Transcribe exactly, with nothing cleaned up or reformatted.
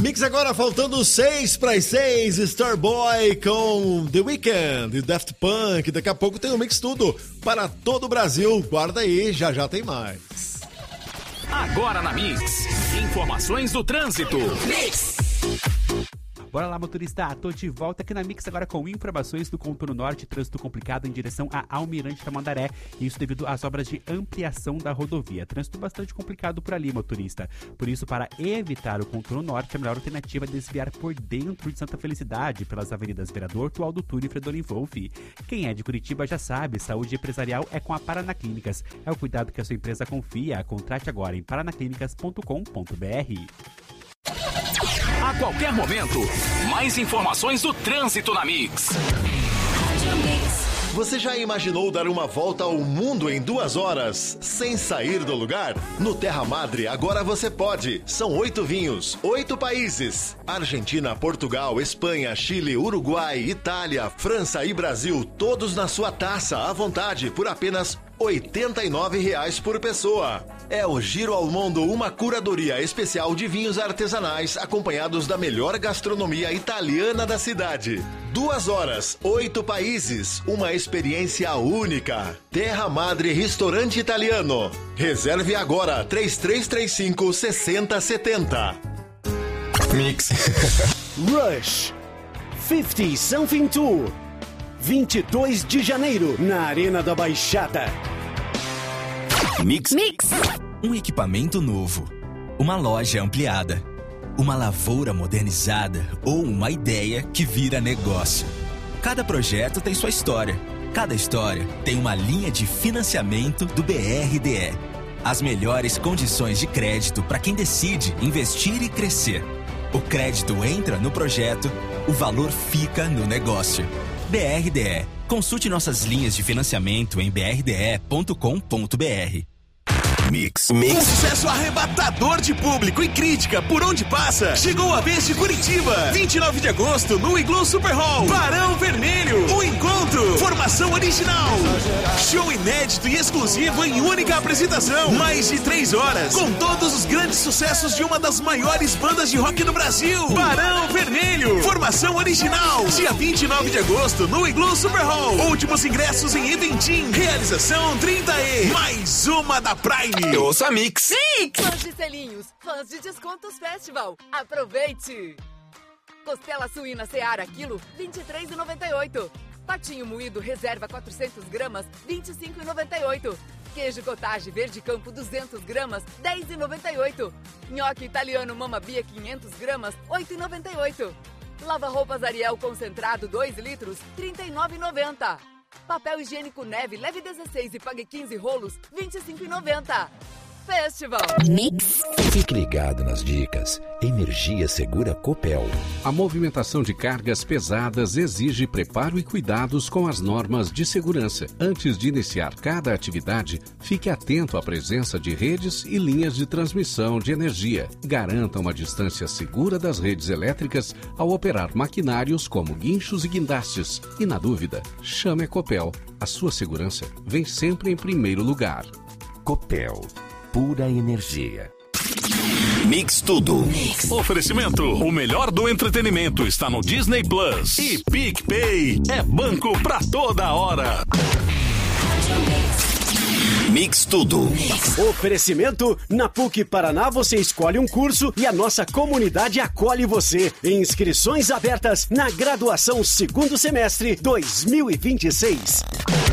Mix agora faltando seis para as seis, Starboy com The Weeknd e Daft Punk. Daqui a pouco tem um Mix tudo para todo o Brasil. Guarda aí, já já tem mais. Agora na Mix, informações do trânsito. Mix. Bora lá, motorista, tô de volta aqui na Mix agora com informações do contorno norte, trânsito complicado em direção a Almirante Tamandaré, isso devido às obras de ampliação da rodovia. Trânsito bastante complicado por ali, motorista. Por isso, para evitar o contorno norte, a melhor alternativa é desviar por dentro de Santa Felicidade, pelas avenidas Vereador, Tualdo Túlio e Fredolin Wolff. Quem é de Curitiba já sabe, saúde empresarial é com a Paraná Clínicas. É o cuidado que a sua empresa confia. Contrate agora em paranaclínicas ponto com ponto b r. A qualquer momento, mais informações do trânsito na Mix. Você já imaginou dar uma volta ao mundo em duas horas, sem sair do lugar? No Terra Madre, agora você pode. São oito vinhos, oito países. Argentina, Portugal, Espanha, Chile, Uruguai, Itália, França e Brasil, todos na sua taça, à vontade, por apenas oitenta e nove reais por pessoa. É o Giro ao Mundo, uma curadoria especial de vinhos artesanais acompanhados da melhor gastronomia italiana da cidade. Duas horas, oito países, uma experiência única. Terra Madre Restaurante Italiano. Reserve agora, três três três cinco, seis zero sete zero. Mix. Rush cinquenta Something Tour, vinte e dois de janeiro, na Arena da Baixada. Mix. Mix. Um equipamento novo, uma loja ampliada, uma lavoura modernizada ou uma ideia que vira negócio. Cada projeto tem sua história. Cada história tem uma linha de financiamento do B R D E. As melhores condições de crédito para quem decide investir e crescer. O crédito entra no projeto, o valor fica no negócio. B R D E. Consulte nossas linhas de financiamento em b r d e ponto com ponto b r. Mix. Mix. Um sucesso arrebatador de público e crítica por onde passa. Chegou a vez de Curitiba. vinte e nove de agosto no Igloo Super Hall. Barão Vermelho. O encontro. Formação original. Show inédito e exclusivo em única apresentação. Mais de três horas. Com todos os grandes sucessos de uma das maiores bandas de rock do Brasil. Barão Vermelho. Formação original. Dia vinte e nove de agosto no Igloo Super Hall. Últimos ingressos em Eventim. Realização trinta E. Mais uma da Prime. Eu ouço a Mix. Mix! Fãs de selinhos, fãs de descontos Festival. Aproveite! Costela suína Seara, quilo, vinte e três reais e noventa e oito centavos. Patinho moído reserva quatrocentas gramas, vinte e cinco reais e noventa e oito centavos. Queijo cottage verde campo duzentas gramas, dez reais e noventa e oito centavos. Nhoque italiano Mamma Bia quinhentas gramas, oito reais e noventa e oito centavos. Lava roupas Ariel concentrado dois litros, trinta e nove reais e noventa centavos. Papel higiênico Neve, leve dezesseis e pague quinze rolos, vinte e cinco reais e noventa centavos. Festival Mix. Fique ligado nas dicas. Energia Segura Copel. A movimentação de cargas pesadas exige preparo e cuidados com as normas de segurança. Antes de iniciar cada atividade, fique atento à presença de redes e linhas de transmissão de energia. Garanta uma distância segura das redes elétricas ao operar maquinários como guinchos e guindastes. E na dúvida, chame a Copel. A sua segurança vem sempre em primeiro lugar. Copel. Pura energia. Mix tudo. Mix. Oferecimento. O melhor do entretenimento está no Disney Plus. E PicPay é banco pra toda hora. Mix tudo. Mix. Oferecimento. Na PUC Paraná você escolhe um curso e a nossa comunidade acolhe você. Inscrições abertas na graduação segundo semestre dois mil e vinte e seis.